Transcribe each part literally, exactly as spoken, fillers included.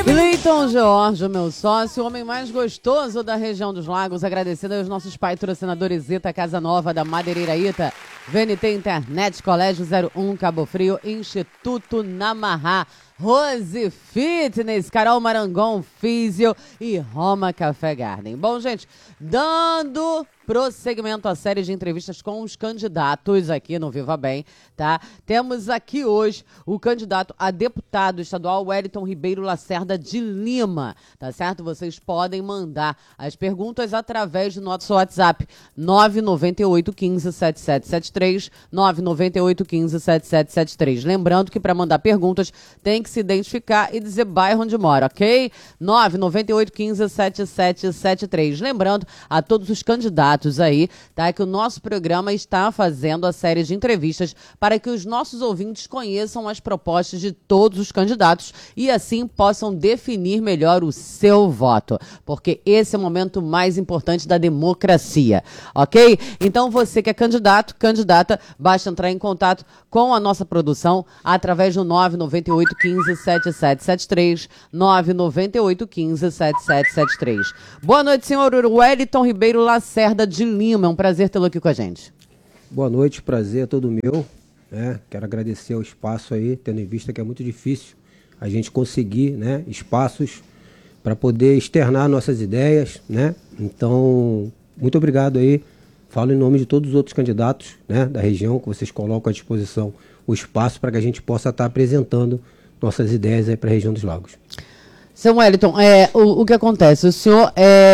Cleiton George, meu sócio, o homem mais gostoso da região dos Lagos, agradecendo aos nossos patrocinadores Ita Casa Nova da Madeireira Ita, V N T Internet, Colégio zero um Cabo Frio, Instituto Namarra, Rose Fitness, Carol Marangon Físio e Roma Café Garden. Bom, gente, dando prosseguimento à série de entrevistas com os candidatos aqui no Viva Bem, tá? Temos aqui hoje o candidato a deputado estadual Wellington Ribeiro Lacerda de Lima, tá certo? Vocês podem mandar as perguntas através do nosso WhatsApp nove nove oito um cinco sete sete sete três, nove nove oito um cinco sete sete sete três. Lembrando que para mandar perguntas tem que se identificar e dizer bairro onde mora, ok? nove nove oito um cinco sete sete sete três. Lembrando a todos os candidatos aí, tá? Que o nosso programa está fazendo a série de entrevistas para que os nossos ouvintes conheçam as propostas de todos os candidatos e assim possam definir melhor o seu voto, porque esse é o momento mais importante da democracia, ok? Então você que é candidato, candidata, basta entrar em contato com a nossa produção através do nove nove oito um cinco sete sete sete três, nove nove oito um cinco sete sete sete três. Boa noite, senhor Wellington Ribeiro Lacerda de Lima, é um prazer tê-lo aqui com a gente. Boa noite, prazer é todo meu, né? Quero agradecer o espaço aí, tendo em vista que é muito difícil a gente conseguir, né, espaços para poder externar nossas ideias, né? Então, muito obrigado aí, falo em nome de todos os outros candidatos, né, da região, que vocês colocam à disposição o espaço para que a gente possa estar apresentando nossas ideias aí para a região dos Lagos. Seu Wellington, é, o, o que acontece? O senhor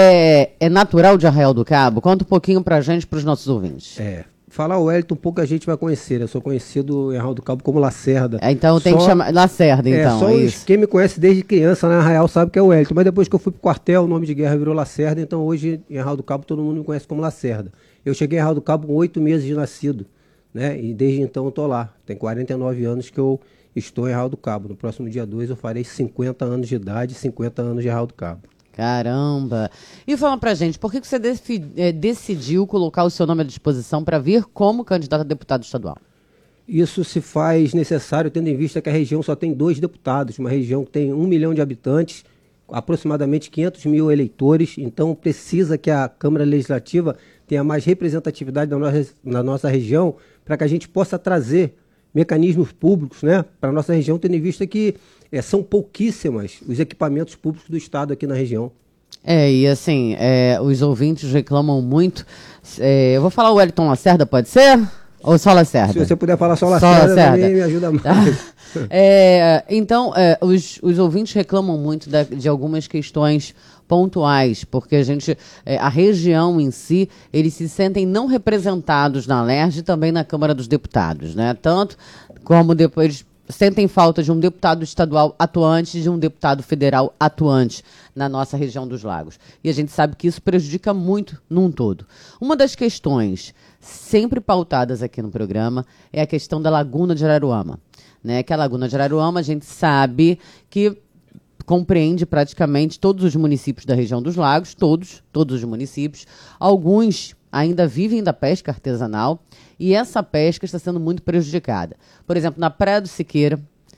é, é natural de Arraial do Cabo? Conta um pouquinho pra gente, pros nossos ouvintes. É, falar o Wellington, pouca gente vai conhecer. Eu sou conhecido em Arraial do Cabo como Lacerda. É, então tem só, que chamar Lacerda, então. É, só é os, isso. Quem me conhece desde criança na Arraial sabe que é o Wellington. Mas depois que eu fui pro quartel, o nome de guerra virou Lacerda. Então hoje em Arraial do Cabo todo mundo me conhece como Lacerda. Eu cheguei em Arraial do Cabo com oito meses de nascido, né? E desde então eu tô lá. Tem quarenta e nove anos que eu estou em Arraial do Cabo. No próximo dia dois eu farei cinquenta anos de idade, cinquenta anos de Arraial do Cabo. Caramba! E fala pra gente, por que que você defi- é, decidiu colocar o seu nome à disposição para vir como candidato a deputado estadual? Isso se faz necessário tendo em vista que a região só tem dois deputados, uma região que tem um milhão de habitantes, aproximadamente quinhentos mil eleitores, então precisa que a Câmara Legislativa tenha mais representatividade na nossa, na nossa região para que a gente possa trazer mecanismos públicos, né, para a nossa região, tendo em vista que é, são pouquíssimas os equipamentos públicos do Estado aqui na região. É, e assim, é, os ouvintes reclamam muito. É, eu vou falar o Wellington Lacerda, pode ser? Ou só Lacerda? Se você puder falar só Só Lacerda, Lacerda. também me ajuda mais. É, então, é, os, os ouvintes reclamam muito da, de algumas questões pontuais, porque a gente, é, a região em si, eles se sentem não representados na L E R J e também na Câmara dos Deputados, né? Tanto como depois sentem falta de um deputado estadual atuante e de um deputado federal atuante na nossa região dos Lagos. E a gente sabe que isso prejudica muito num todo. Uma das questões sempre pautadas aqui no programa é a questão da Laguna de Araruama, né? Que a Laguna de Araruama, a gente sabe que compreende praticamente todos os municípios da região dos Lagos, todos, todos os municípios. Alguns ainda vivem da pesca artesanal e essa pesca está sendo muito prejudicada. Por exemplo, na Praia do Siqueira,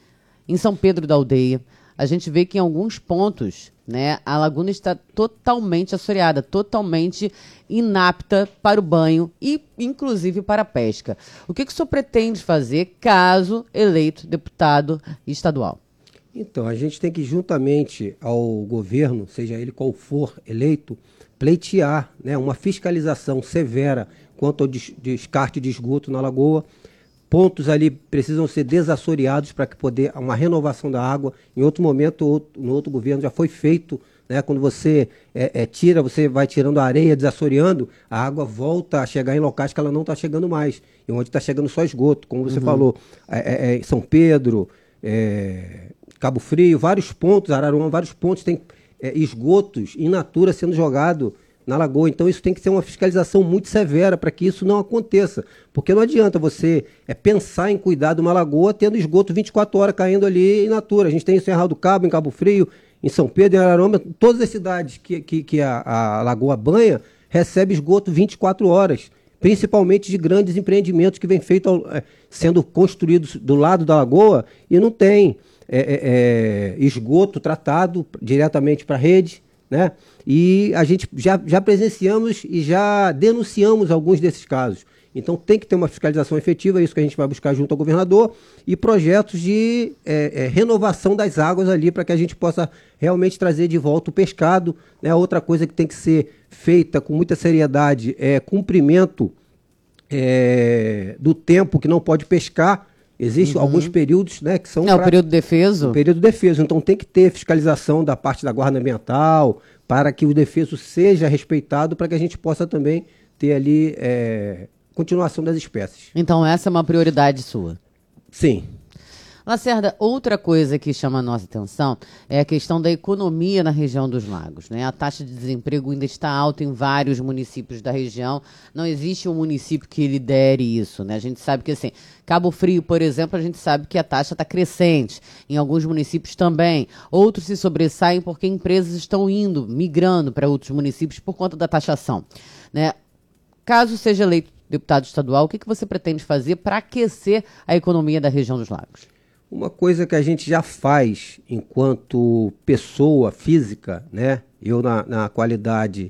em São Pedro da Aldeia, a gente vê que em alguns pontos, né, a laguna está totalmente assoreada, totalmente inapta para o banho e, inclusive, para a pesca. O que, que o senhor pretende fazer caso eleito deputado estadual? Então, a gente tem que, juntamente ao governo, seja ele qual for eleito, pleitear, né, uma fiscalização severa quanto ao des- descarte de esgoto na lagoa. Pontos ali precisam ser desassoreados para que poder uma renovação da água. Em outro momento, outro, no outro governo já foi feito, né, quando você é, é, tira, você vai tirando a areia, desassoreando, a água volta a chegar em locais que ela não está chegando mais, e onde está chegando só esgoto, como você uhum. falou, é, é, São Pedro, é, Cabo Frio, vários pontos, Araruama, vários pontos tem é, esgotos in natura sendo jogado na lagoa. Então isso tem que ser uma fiscalização muito severa para que isso não aconteça, porque não adianta você é, pensar em cuidar de uma lagoa tendo esgoto vinte e quatro horas caindo ali in natura. A gente tem isso em Arraial do Cabo, em Cabo Frio, em São Pedro, em Araruama, todas as cidades que, que, que a, a lagoa banha recebe esgoto vinte e quatro horas, principalmente de grandes empreendimentos que vêm feito, é, sendo construídos do lado da lagoa e não tem é, é, é, esgoto tratado diretamente para a rede, né? E a gente já, já presenciamos e já denunciamos alguns desses casos. Então tem que ter uma fiscalização efetiva, é isso que a gente vai buscar junto ao governador, e projetos de é, é, renovação das águas ali para que a gente possa realmente trazer de volta o pescado, né? Outra coisa que tem que ser feita com muita seriedade é cumprimento é, do tempo que não pode pescar. Existem uhum. alguns períodos, né, que são... É, pra... o período defeso. O período defeso. Então tem que ter fiscalização da parte da guarda ambiental para que o defeso seja respeitado, para que a gente possa também ter ali é, continuação das espécies. Então essa é uma prioridade sua? Sim. Lacerda, outra coisa que chama a nossa atenção é a questão da economia na região dos lagos, né? A taxa de desemprego ainda está alta em vários municípios da região. Não existe um município que lidere isso, né? A gente sabe que, assim, Cabo Frio, por exemplo, a gente sabe que a taxa está crescente. Em alguns municípios também. Outros se sobressaem porque empresas estão indo, migrando para outros municípios por conta da taxação, né? Caso seja eleito deputado estadual, o que, que você pretende fazer para aquecer a economia da região dos lagos? Uma coisa que a gente já faz enquanto pessoa física, né? Eu na, na qualidade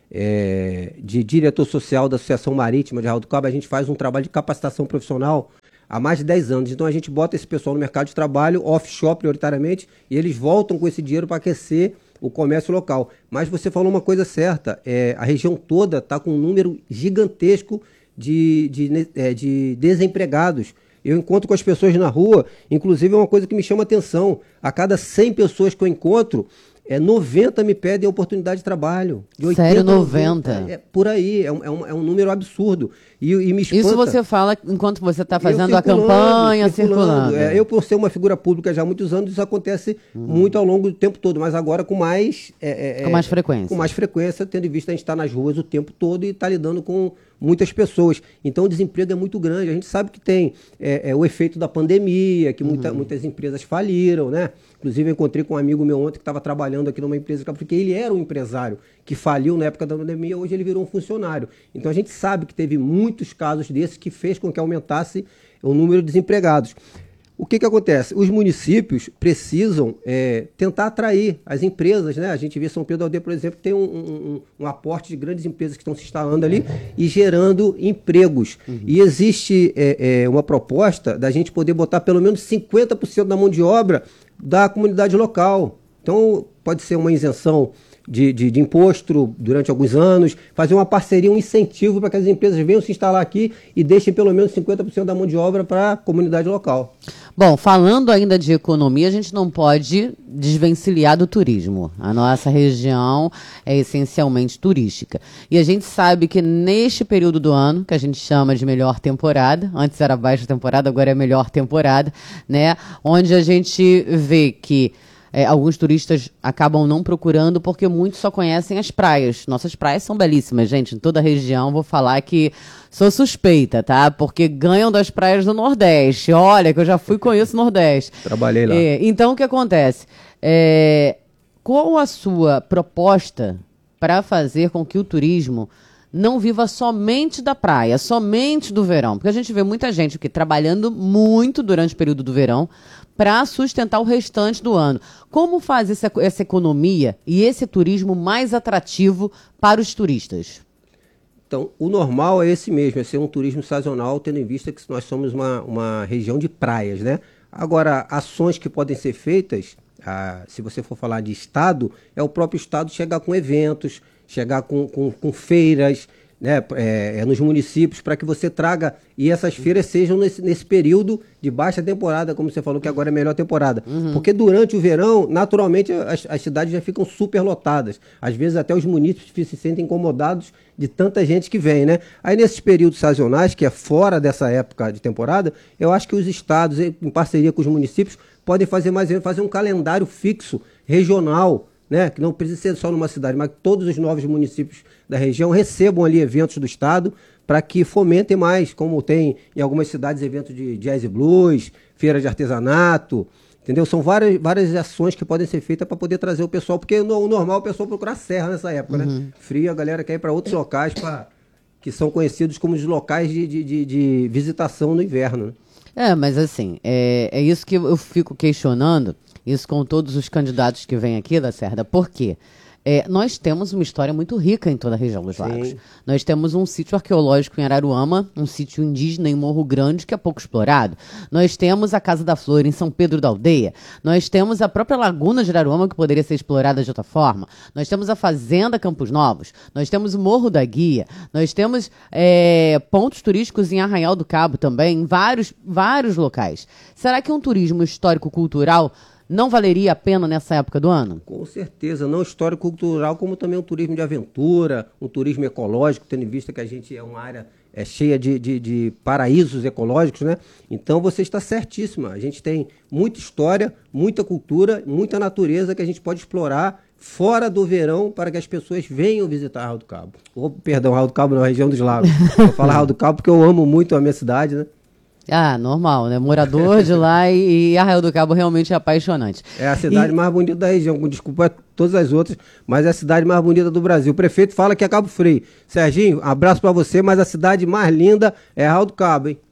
é, de diretor social da Associação Marítima de Arraial do Cabo, a gente faz um trabalho de capacitação profissional há mais de dez anos. Então a gente bota esse pessoal no mercado de trabalho, offshore prioritariamente, e eles voltam com esse dinheiro para aquecer o comércio local. Mas você falou uma coisa certa, é, a região toda está com um número gigantesco de, de, de, de desempregados. Eu encontro com as pessoas na rua, inclusive é uma coisa que me chama atenção. A cada cem pessoas que eu encontro, é, noventa me pedem oportunidade de trabalho. De oitenta, Sério, noventa? noventa, é, por aí, é um, é, um, é um número absurdo. E, e me espanta. Isso você fala enquanto você está fazendo a campanha, circulando. circulando. É, eu, por ser uma figura pública já há muitos anos, isso acontece uhum. muito ao longo do tempo todo, mas agora com mais... É, é, com mais frequência. Com mais frequência, tendo em vista a gente estar nas ruas o tempo todo e estar lidando com muitas pessoas. Então o desemprego é muito grande. A gente sabe que tem é, é, o efeito da pandemia, que muita, uhum. muitas empresas faliram, né? Inclusive eu encontrei com um amigo meu ontem que estava trabalhando aqui numa empresa, porque ele era um empresário que faliu na época da pandemia, hoje ele virou um funcionário. Então a gente sabe que teve muitos casos desses que fez com que aumentasse o número de desempregados. O que que acontece? Os municípios precisam é, tentar atrair as empresas, né? A gente vê São Pedro da Aldeia, por exemplo, que tem um, um, um aporte de grandes empresas que estão se instalando ali e gerando empregos. Uhum. E existe é, é, uma proposta da gente poder botar pelo menos cinquenta por cento da mão de obra da comunidade local. Então, pode ser uma isenção de, de, de imposto durante alguns anos, fazer uma parceria, um incentivo para que as empresas venham se instalar aqui e deixem pelo menos cinquenta por cento da mão de obra para a comunidade local. Bom, falando ainda de economia, a gente não pode desvencilhar do turismo. A nossa região é essencialmente turística. E a gente sabe que neste período do ano, que a gente chama de melhor temporada, antes era baixa temporada, agora é melhor temporada, né? Onde a gente vê que É, alguns turistas acabam não procurando porque muitos só conhecem as praias. Nossas praias são belíssimas, gente. Em toda a região, vou falar que sou suspeita, tá? Porque ganham das praias do Nordeste. Olha, que eu já fui e conheço o Nordeste. Trabalhei lá. É, então, o que acontece? É, qual a sua proposta para fazer com que o turismo não viva somente da praia, somente do verão? Porque a gente vê muita gente que trabalhando muito durante o período do verão para sustentar o restante do ano. Como fazer essa, essa economia e esse turismo mais atrativo para os turistas? Então, o normal é esse mesmo, é ser um turismo sazonal, tendo em vista que nós somos uma, uma região de praias, né? Agora, ações que podem ser feitas, ah, se você for falar de estado, é o próprio estado chegar com eventos, chegar com, com, com feiras, né, é, é, nos municípios, para que você traga, e essas feiras sejam nesse, nesse período de baixa temporada, como você falou que agora é a melhor temporada. Uhum. Porque durante o verão, naturalmente, as, as cidades já ficam super lotadas. Às vezes até os munícipes se sentem incomodados de tanta gente que vem, né? Aí nesses períodos sazonais, que é fora dessa época de temporada, eu acho que os estados, em parceria com os municípios, podem fazer mais fazer um calendário fixo, regional, né? Que não precisa ser só numa cidade, mas que todos os novos municípios da região recebam ali eventos do estado para que fomentem mais, como tem em algumas cidades eventos de jazz e blues, feira de artesanato, entendeu? São várias, várias ações que podem ser feitas para poder trazer o pessoal, porque no, o normal é o pessoal procurar serra nessa época, uhum. né? Frio, a galera quer ir para outros locais pra, que são conhecidos como os locais de, de, de, de visitação no inverno, né? É, mas assim, é, é isso que eu fico questionando, isso com todos os candidatos que vêm aqui, Lacerda, por quê? É, nós temos uma história muito rica em toda a região dos lagos. Sim. Nós temos um sítio arqueológico em Araruama, um sítio indígena em Morro Grande, que é pouco explorado. Nós temos a Casa da Flor em São Pedro da Aldeia. Nós temos a própria Laguna de Araruama, que poderia ser explorada de outra forma. Nós temos a Fazenda Campos Novos. Nós temos o Morro da Guia. Nós temos é, pontos turísticos em Arraial do Cabo também, em vários, vários locais. Será que um turismo histórico-cultural não valeria a pena nessa época do ano? Com certeza, não histórico-cultural, como também um turismo de aventura, um turismo ecológico, tendo em vista que a gente é uma área é, cheia de, de, de paraísos ecológicos, né? Então você está certíssima. A gente tem muita história, muita cultura, muita natureza que a gente pode explorar fora do verão para que as pessoas venham visitar Arraial do Cabo. Oh, perdão, Arraial do Cabo não, a região dos lagos. Vou falar Arraial do Cabo porque eu amo muito a minha cidade, né? Ah, normal, né? Morador de lá e, e Arraial do Cabo realmente é apaixonante. É a cidade e... mais bonita da região, com desculpa a todas as outras, mas é a cidade mais bonita do Brasil. O prefeito fala que é Cabo Frio. Serginho, abraço pra você, mas a cidade mais linda é Arraial do Cabo, hein?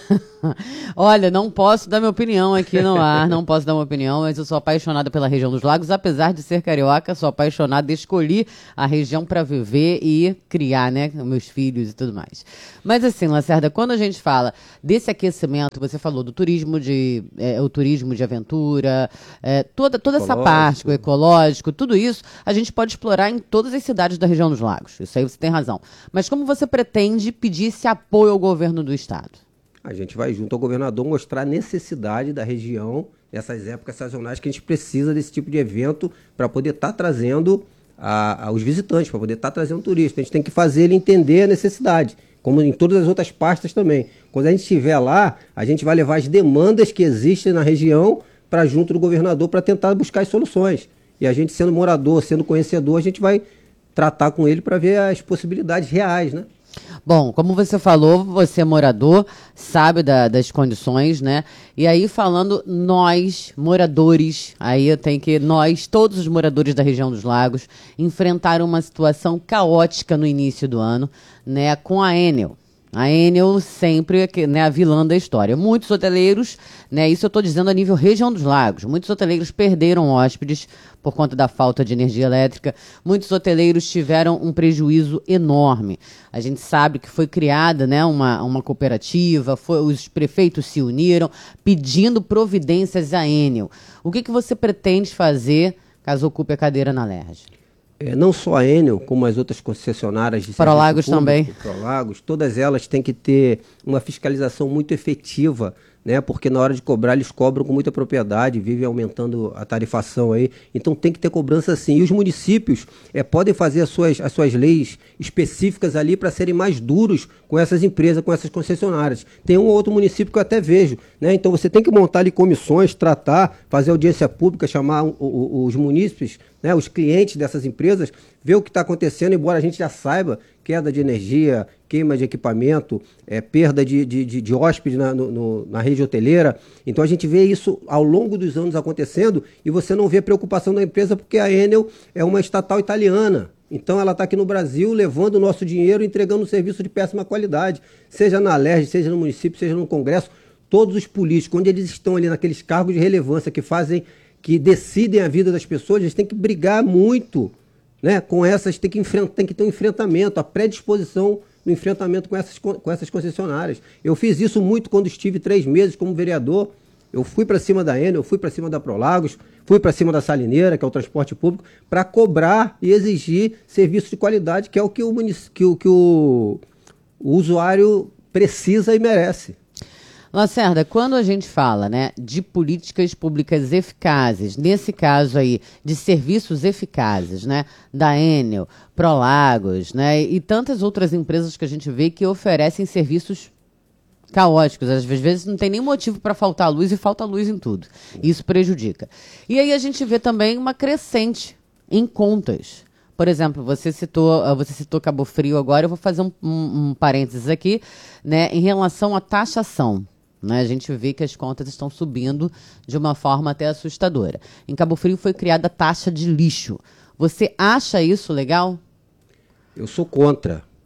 Olha, não posso dar minha opinião aqui no ar, não posso dar uma opinião, mas eu sou apaixonada pela região dos lagos, apesar de ser carioca, sou apaixonada, escolhi a região para viver e criar, né, meus filhos e tudo mais. Mas assim, Lacerda, quando a gente fala desse aquecimento, você falou do turismo de, é, o turismo de aventura, é, toda, toda essa parte, o ecológico, tudo isso, a gente pode explorar em todas as cidades da região dos lagos, isso aí você tem razão. Mas como você pretende pedir esse apoio ao governo do estado? A gente vai junto ao governador mostrar a necessidade da região, nessas épocas sazonais, que a gente precisa desse tipo de evento para poder estar tá trazendo a, a, os visitantes, para poder estar tá trazendo turistas. A gente tem que fazer ele entender a necessidade, como em todas as outras pastas também. Quando a gente estiver lá, a gente vai levar as demandas que existem na região para junto do governador para tentar buscar as soluções. E a gente, sendo morador, sendo conhecedor, a gente vai tratar com ele para ver as possibilidades reais, né? Bom, como você falou, você é morador, sabe da, das condições, né? E aí falando nós, moradores, aí eu tenho que, nós, todos os moradores da região dos lagos, enfrentaram uma situação caótica no início do ano, né? Com a Enel. A Enel sempre, né, a vilã da história. Muitos hoteleiros, né, isso eu estou dizendo a nível região dos lagos, muitos hoteleiros perderam hóspedes por conta da falta de energia elétrica. Muitos hoteleiros tiveram um prejuízo enorme. A gente sabe que foi criada, né, uma, uma cooperativa, foi, os prefeitos se uniram pedindo providências à Enel. O que, que você pretende fazer caso ocupe a cadeira na Lerj? É, não só a Enel, como as outras concessionárias de Prolagos serviço público, também. Prolagos, todas elas têm que ter uma fiscalização muito efetiva, né? Porque na hora de cobrar, eles cobram com muita propriedade, vivem aumentando a tarifação aí. Então tem que ter cobrança sim. E os municípios é, podem fazer as suas, as suas leis específicas ali para serem mais duros com essas empresas, com essas concessionárias. Tem um ou outro município que eu até vejo, né? Então você tem que montar ali comissões, tratar, fazer audiência pública, chamar o, o, os munícipes, né, os clientes dessas empresas, ver o que está acontecendo, embora a gente já saiba, queda de energia, queima de equipamento, é, perda de, de, de, de hóspede na, no, na rede hoteleira. Então a gente vê isso ao longo dos anos acontecendo e você não vê preocupação da empresa porque a Enel é uma estatal italiana. Então ela está aqui no Brasil levando o nosso dinheiro e entregando um serviço de péssima qualidade, seja na Lerj, seja no município, seja no Congresso. Todos os políticos, onde eles estão ali naqueles cargos de relevância que fazem, que decidem a vida das pessoas, eles têm que brigar muito, né, com essas, tem que, tem que ter um enfrentamento, a predisposição no enfrentamento com essas, com essas concessionárias. Eu fiz isso muito quando estive três meses como vereador. Eu fui para cima da Enel, eu fui para cima da Prolagos, fui para cima da Salineira, que é o transporte público, para cobrar e exigir serviço de qualidade, que é o que o, que o, que o, o usuário precisa e merece. Lacerda, quando a gente fala, né, de políticas públicas eficazes, nesse caso aí, de serviços eficazes, né, da Enel, Prolagos, né, e tantas outras empresas que a gente vê que oferecem serviços caóticos, às vezes não tem nem motivo para faltar luz e falta luz em tudo. Isso prejudica. E aí a gente vê também uma crescente em contas. Por exemplo, você citou, você citou Cabo Frio agora, eu vou fazer um, um, um parênteses aqui, né, em relação à taxação. Né, a gente vê que as contas estão subindo de uma forma até assustadora. Em Cabo Frio foi criada a taxa de lixo. Você acha isso legal? Eu sou contra.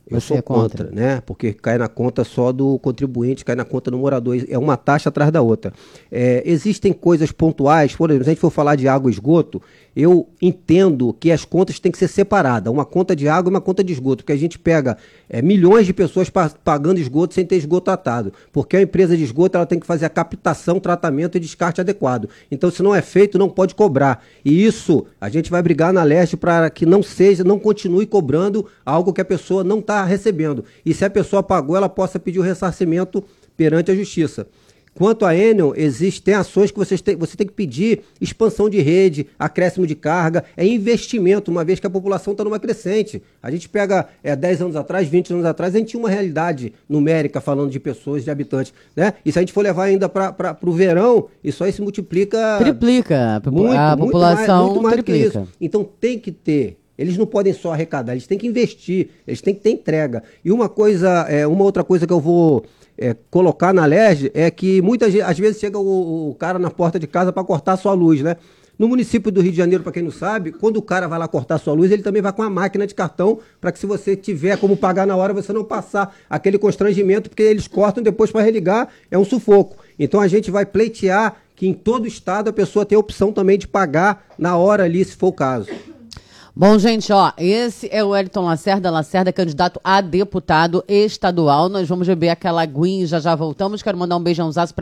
Eu Você sou é contra. contra, né? Porque cai na conta só do contribuinte, cai na conta do morador. É uma taxa atrás da outra. É, existem coisas pontuais, por exemplo, se a gente for falar de água e esgoto, eu entendo que as contas têm que ser separadas. Uma conta de água e uma conta de esgoto, porque a gente pega é, milhões de pessoas pa pagando esgoto sem ter esgoto tratado. Porque a empresa de esgoto ela tem que fazer a captação, tratamento e descarte adequado. Então, se não é feito, não pode cobrar. E isso, a gente vai brigar na Leste para que não seja, não continue cobrando algo que a pessoa não está recebendo. E se a pessoa pagou, ela possa pedir o ressarcimento perante a justiça. Quanto à Enel, existem ações que vocês têm, você tem que pedir expansão de rede, acréscimo de carga, é investimento, uma vez que a população está numa crescente. A gente pega é, dez anos atrás, vinte anos atrás, a gente tinha uma realidade numérica falando de pessoas, de habitantes, né? E se a gente for levar ainda para o verão, isso aí se multiplica... Triplica. Muito, a muito população mais, muito mais triplica. do que isso. Então tem que ter... Eles não podem só arrecadar, eles têm que investir, eles têm que ter entrega. E uma coisa, é, uma outra coisa que eu vou é, colocar na L E R J é que muitas às vezes chega o, o cara na porta de casa para cortar a sua luz, né? No município do Rio de Janeiro, para quem não sabe, quando o cara vai lá cortar a sua luz, ele também vai com a máquina de cartão para que se você tiver como pagar na hora, você não passar aquele constrangimento, porque eles cortam depois para religar, é um sufoco. Então a gente vai pleitear que em todo o estado a pessoa tem a opção também de pagar na hora ali, se for o caso. Bom, gente, ó, esse é o Wellington Lacerda, Lacerda, candidato a deputado estadual. Nós vamos beber aquela aguinha e já já voltamos. Quero mandar um beijãozaço pra